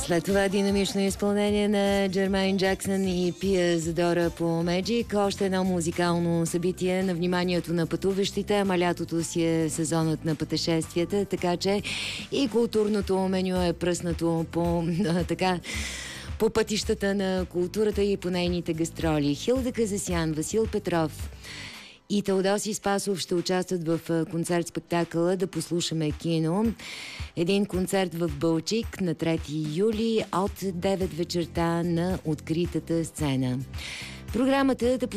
След това динамично изпълнение на Джермейн Джаксън и Пия Задора по Magic. Още едно музикално събитие на вниманието на пътуващите, ама лятото си е сезонът на пътешествията, така че и културното меню е пръснато по пътищата на културата и по нейните гастроли. Хилда Казасян, Васил Петров и Теодоси Спасов ще участват в концерт-спектакъла "Да послушаме кино". Един концерт в Балчик на 3 юли от 9 вечерта на откритата сцена. Програмата